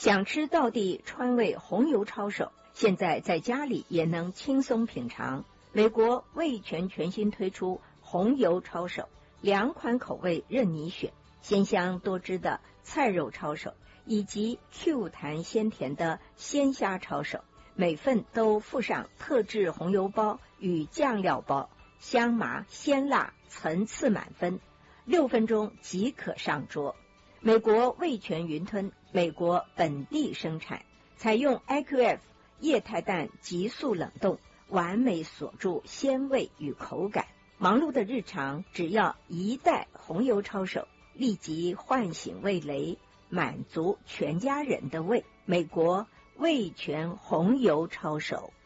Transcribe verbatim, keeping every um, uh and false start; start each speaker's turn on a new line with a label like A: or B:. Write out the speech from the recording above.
A: 想吃道地川味红油抄手，现在在家里也能轻松品尝。美国味全全新推出红油抄手，两款口味任你选，鲜香多汁的菜肉抄手，以及 Q 弹鲜甜的鲜虾抄手，每份都附上特制红油包与酱料包，香麻鲜辣，层次满分，六分钟即可上桌。美国味全云吞，美国本地生产，采用 I Q F 液态氮急速冷冻，完美锁住鲜味与口感。忙碌的日常，只要一袋红油抄手，立即唤醒味蕾，满足全家人的胃。美国味全红油抄手。